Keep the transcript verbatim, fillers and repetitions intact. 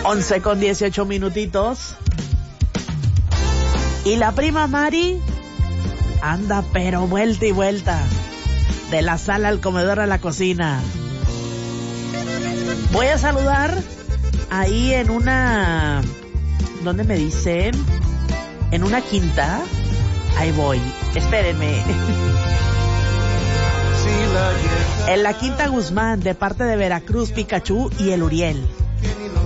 once con dieciocho minutitos. Y la prima Mari anda pero vuelta y vuelta. De la sala al comedor a la cocina. Voy a saludar ahí en una... ¿Dónde me dicen? En una quinta. Ahí voy. Espérenme. En la Quinta Guzmán, de parte de Veracruz, Pikachu y el Uriel.